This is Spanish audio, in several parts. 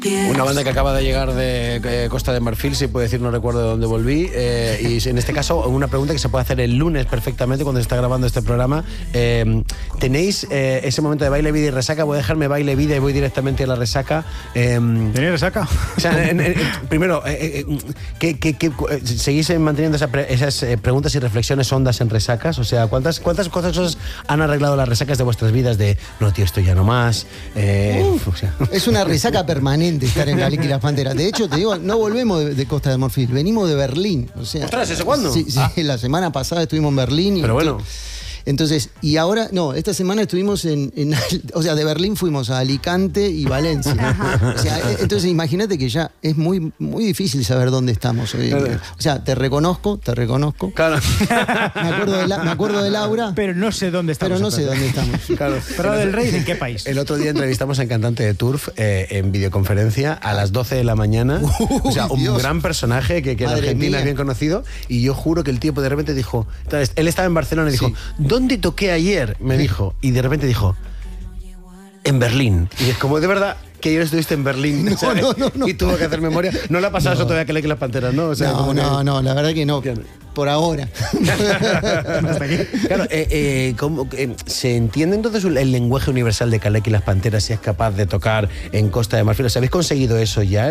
Una banda que acaba de llegar de Costa de Marfil, si puedo decir, no recuerdo de dónde volví. Y en este caso, una pregunta que se puede hacer el lunes perfectamente cuando se está grabando este programa. ¿Tenéis ese momento de baile, vida y resaca? Voy a dejarme baile, vida y voy directamente a la resaca. ¿Tenéis resaca? O sea, primero, ¿seguís manteniendo esas preguntas y reflexiones hondas en resacas? O sea, ¿cuántas cosas han arreglado las resacas de vuestras vidas? De, no, tío, esto ya no más. O sea. Es una resaca permanente estar en Caleca y las Panteras. De hecho, te digo, no volvemos de Costa de Marfil, venimos de Berlín. O sea, ¿ostras, eso cuándo? Sí, la semana pasada estuvimos en Berlín. Pero bueno. Entonces, y ahora, no, esta semana estuvimos o sea, de Berlín fuimos a Alicante y Valencia. O sea, entonces imagínate que ya es muy, muy difícil saber dónde estamos hoy. Claro. O sea, te reconozco. Claro. Me acuerdo de Laura. Pero no sé dónde estamos. Claro. Pero del Rey, ¿en qué país? El otro día entrevistamos a un cantante de Turf en videoconferencia a las 12 de la mañana. O sea, un Dios. Gran personaje que en Argentina es bien conocido. Y yo juro que el tío de repente dijo, él estaba en Barcelona y dijo, Sí. ¿dónde toqué ayer? Me dijo. Y de repente dijo, en Berlín. Y es como, de verdad, que ayer estuviste en Berlín. No, o sea, no. Y tuvo que hacer memoria. No le ha pasado eso todavía que le que las Panteras, ¿no? O sea, No, la verdad que no. Por ahora. Hasta aquí. Claro, ¿se entiende entonces el lenguaje universal de Caleca y las Panteras si es capaz de tocar en Costa de Marfil? O sea, ¿habéis conseguido eso ya?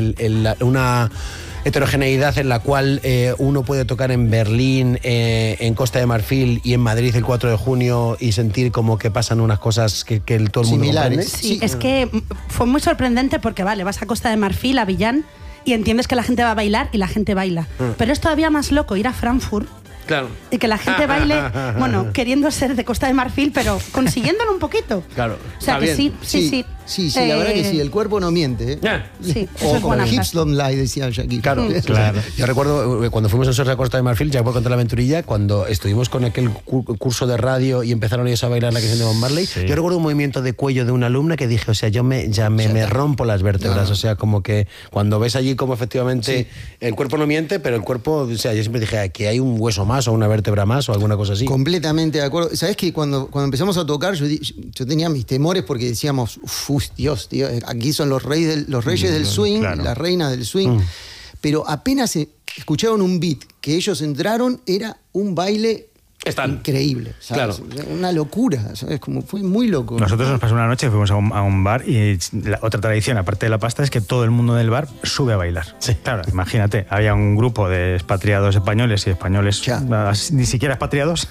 Una heterogeneidad en la cual uno puede tocar en Berlín, en Costa de Marfil y en Madrid el 4 de junio y sentir como que pasan unas cosas que todo el mundo comprende. Sí, es que fue muy sorprendente porque, vale, vas a Costa de Marfil, a Villán, y entiendes que la gente va a bailar y la gente baila. Pero es todavía más loco ir a Frankfurt. Claro. Y que la gente baile, bueno, queriendo ser de Costa de Marfil, pero consiguiéndolo un poquito. Claro. O sea, que sí. Sí, la verdad que sí, el cuerpo no miente. Sí, eso o es buena hips frase. don't lie, decía Jackie. Claro. Yo recuerdo cuando fuimos en Sorsa Costa de Marfil, ya puedo contar la aventurilla, cuando estuvimos con aquel curso de radio y empezaron ellos a bailar la canción de Bob Marley. Sí. Yo recuerdo un movimiento de cuello de una alumna que dije, o sea, yo me rompo las vértebras. O sea, como que cuando ves allí como efectivamente el cuerpo no miente, pero el cuerpo, o sea, yo siempre dije que hay un hueso más o una vértebra más o alguna cosa así. Completamente de acuerdo. ¿Sabes que cuando empezamos a tocar yo tenía mis temores porque decíamos, Dios, aquí son los reyes del swing, claro. Las reinas del swing. Pero apenas escucharon un beat que ellos entraron, era un baile increíble, ¿sabes? Claro. Una locura, ¿sabes? Como fue muy loco. Nosotros nos pasó una noche, fuimos a un bar y otra tradición, aparte de la pasta, es que todo el mundo del bar sube a bailar. Sí. Claro, imagínate, había un grupo de expatriados españoles y españoles ni siquiera expatriados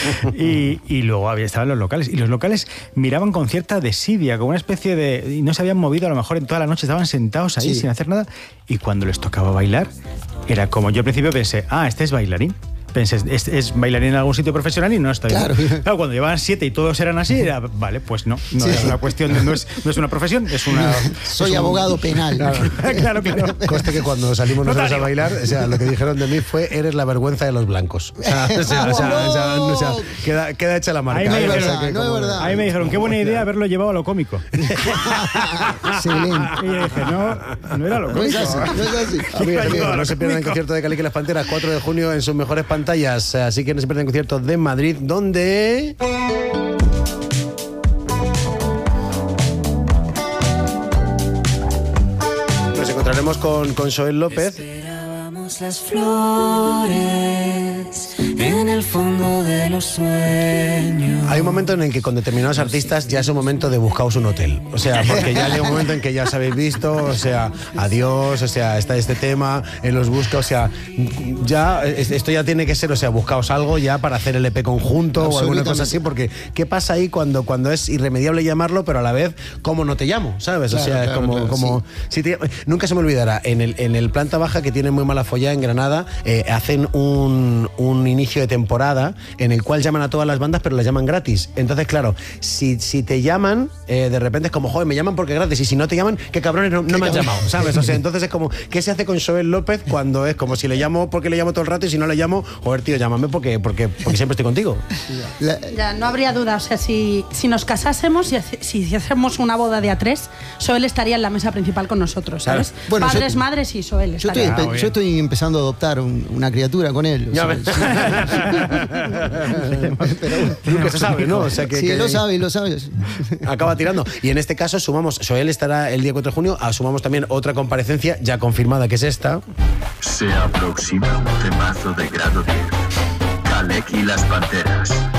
y luego estaban los locales. Y los locales miraban con cierta desidia, como una especie de... Y no se habían movido a lo mejor en toda la noche, estaban sentados ahí sin hacer nada. Y cuando les tocaba bailar, era como yo al principio pensé, este es bailarín. Pensé, es bailarín en algún sitio profesional y no está bien. Claro, cuando llevaban 7 y todos eran así, era, vale, pues no es una cuestión, no es una profesión, es una... Soy abogado penal. Claro. Conste que cuando salimos nosotros a bailar, o sea, lo que dijeron de mí fue, eres la vergüenza de los blancos. Queda hecha la marca. Ahí me dijeron, Ahí me dijeron, qué buena idea haberlo llevado a lo cómico. Excelente. Y dije, no era lo cómico. No es así. Amigos, no se pierdan el concierto de Caleca y las Panteras, 4 de junio en sus mejores pantallas. Así que no se pierdan el concierto de Madrid, donde... Nos encontraremos con Joel López. Esperábamos las flores en el fondo de los sueños. Hay un momento en el que con determinados artistas ya es un momento de buscaos un hotel. O sea, porque ya llega un momento en que ya os habéis visto, o sea, adiós, o sea, está este tema, él os busca, o sea, ya esto ya tiene que ser, o sea, buscaos algo ya para hacer el EP conjunto o alguna cosa así, porque ¿qué pasa ahí cuando es irremediable llamarlo, pero a la vez, ¿cómo no te llamo? ¿Sabes? O sea, es como sí. Nunca se me olvidará, en el planta baja, que tiene muy mala follada en Granada, hacen un inicio de temporada en el cual llaman a todas las bandas, pero las llaman gratis. Entonces, claro, si te llaman, de repente es como, joder, me llaman porque es gratis, y si no te llaman, qué cabrones, no me han llamado, ¿sabes? O sea, entonces es como, ¿qué se hace con Joel López cuando es como si le llamo porque le llamo todo el rato y si no le llamo, joder, tío, llámame porque siempre estoy contigo? Ya, no habría duda, o sea, si nos casásemos y si hacemos una boda de A3, Joel estaría en la mesa principal con nosotros, ¿sabes? Bueno, Padres, madres y Joel. Yo estoy empezando a adoptar una criatura con él. Ya ves. Nunca se sabe, ¿no? O sea, sí, lo sabe. Acaba tirando. Y en este caso sumamos, Soel estará el día 4 de junio, sumamos también otra comparecencia ya confirmada, que es esta. Se aproxima un temazo de grado 10. Kalek y las Panteras.